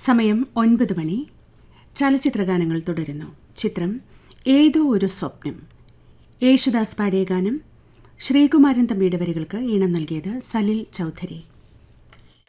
സമയം 9 മണി. ചലച്ചിത്രഗാനങ്ങൾ തുടരുന്നു. ചിത്രം ഏതോ ഒരു സ്വപ്നം. യേശുദാസ് പാടിയ ഗാനം. ശ്രീകുമാരൻ തമ്പിയുടെ വരികൾക്ക് ഈണം നൽകിയത് സലിൽ ചൗധരി.